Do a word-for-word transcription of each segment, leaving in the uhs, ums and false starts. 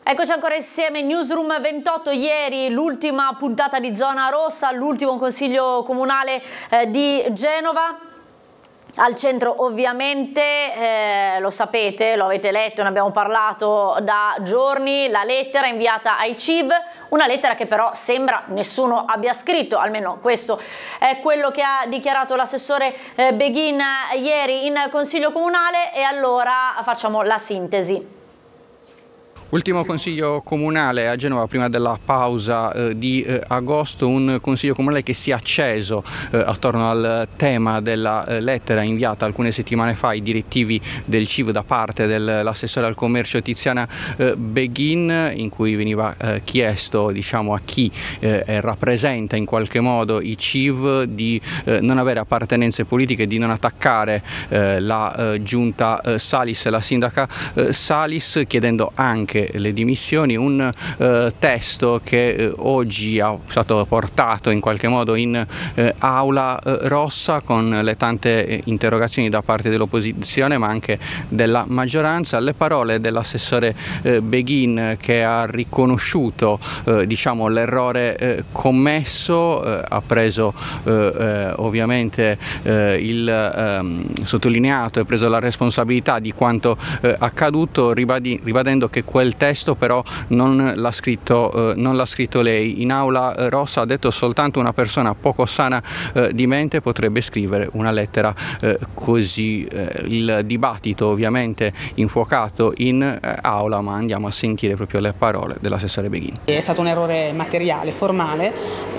Eccoci ancora insieme, Newsroom ventotto, ieri l'ultima puntata di Zona Rossa, l'ultimo consiglio comunale eh, di Genova. Al centro ovviamente, eh, lo sapete, lo avete letto, ne abbiamo parlato da giorni, la lettera inviata ai C I V, una lettera che però sembra nessuno abbia scritto, almeno questo è quello che ha dichiarato l'assessore eh, Beghin ieri in Consiglio Comunale, e allora facciamo la sintesi. Ultimo consiglio comunale a Genova prima della pausa eh, di eh, agosto, un consiglio comunale che si è acceso eh, attorno al tema della eh, lettera inviata alcune settimane fa ai direttivi del C I V da parte dell'assessore al commercio Tiziana eh, Beghin, in cui veniva eh, chiesto, diciamo, a chi eh, rappresenta in qualche modo i C I V di eh, non avere appartenenze politiche, di non attaccare eh, la eh, giunta eh, Salis e la sindaca eh, Salis, chiedendo anche le dimissioni. Un eh, testo che eh, oggi è stato portato in qualche modo in eh, aula eh, rossa, con le tante eh, interrogazioni da parte dell'opposizione ma anche della maggioranza. Le parole dell'assessore eh, Beghin, che ha riconosciuto eh, diciamo l'errore eh, commesso, eh, ha preso eh, eh, ovviamente eh, il ehm, sottolineato e preso la responsabilità di quanto eh, accaduto, ribadi, ribadendo che quel testo però non l'ha scritto, eh, non l'ha scritto lei. In aula eh, rossa ha detto: soltanto una persona poco sana eh, di mente potrebbe scrivere una lettera eh, così. Eh, il dibattito ovviamente infuocato in eh, aula, ma andiamo a sentire proprio le parole dell'assessore Beghin. È stato un errore materiale, formale,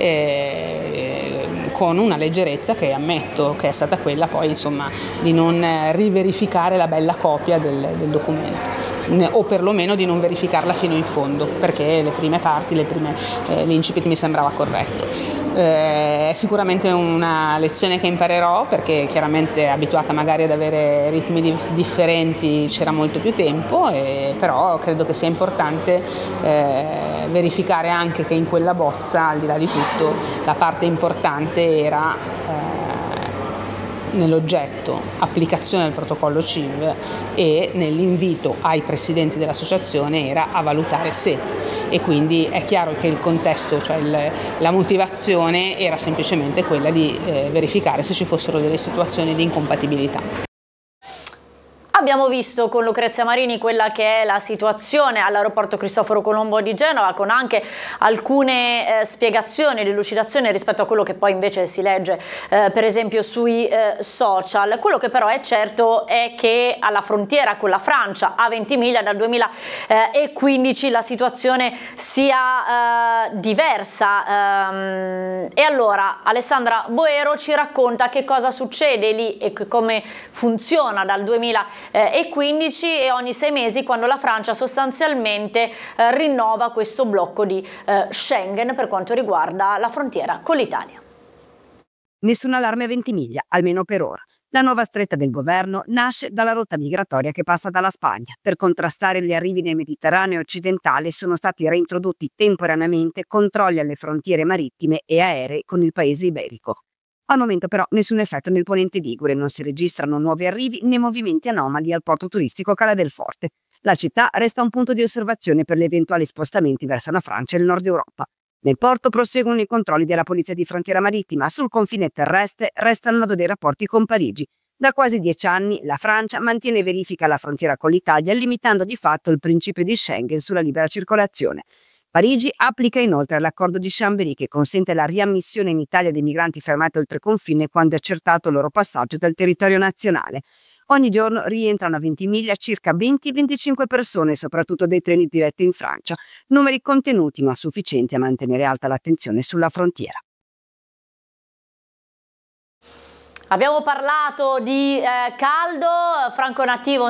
eh, con una leggerezza che ammetto che è stata quella poi, insomma, di non riverificare la bella copia del, del documento, o perlomeno di non verificarla fino in fondo, perché le prime parti, le prime, eh, l'incipit mi sembrava corretto. Eh, è sicuramente una lezione che imparerò, perché chiaramente abituata magari ad avere ritmi di, differenti c'era molto più tempo, e, però credo che sia importante eh, verificare anche che in quella bozza, al di là di tutto, la parte importante era eh, nell'oggetto applicazione del protocollo C I V, e nell'invito ai presidenti dell'associazione era a valutare se, e quindi è chiaro che il contesto, cioè il, la motivazione era semplicemente quella di eh, verificare se ci fossero delle situazioni di incompatibilità. Abbiamo visto con Lucrezia Marini quella che è la situazione all'aeroporto Cristoforo Colombo di Genova, con anche alcune eh, spiegazioni, delucidazioni rispetto a quello che poi invece si legge eh, per esempio sui eh, social. Quello che però è certo è che alla frontiera con la Francia, a Ventimiglia, dal duemilaquindici la situazione sia eh, diversa. Ehm, e allora Alessandra Boero ci racconta che cosa succede lì e come funziona dal duemilaquindici e quindici, e ogni sei mesi, quando la Francia sostanzialmente eh, rinnova questo blocco di eh, Schengen per quanto riguarda la frontiera con l'Italia. Nessun allarme a Ventimiglia, almeno per ora. La nuova stretta del governo nasce dalla rotta migratoria che passa dalla Spagna. Per contrastare gli arrivi nel Mediterraneo occidentale sono stati reintrodotti temporaneamente controlli alle frontiere marittime e aeree con il paese iberico. Al momento però nessun effetto nel ponente ligure, non si registrano nuovi arrivi né movimenti anomali al porto turistico Cala del Forte. La città resta un punto di osservazione per gli eventuali spostamenti verso la Francia e il nord Europa. Nel porto proseguono i controlli della Polizia di Frontiera Marittima, sul confine terrestre resta il nodo dei rapporti con Parigi. Da quasi dieci anni la Francia mantiene verifica alla frontiera con l'Italia, limitando di fatto il principio di Schengen sulla libera circolazione. Parigi applica inoltre l'accordo di Chambéry, che consente la riammissione in Italia dei migranti fermati oltre confine quando è accertato il loro passaggio dal territorio nazionale. Ogni giorno rientrano a Ventimiglia circa venti venticinque persone, soprattutto dei treni diretti in Francia, numeri contenuti ma sufficienti a mantenere alta l'attenzione sulla frontiera. Abbiamo parlato di eh, caldo, Franco Nattivo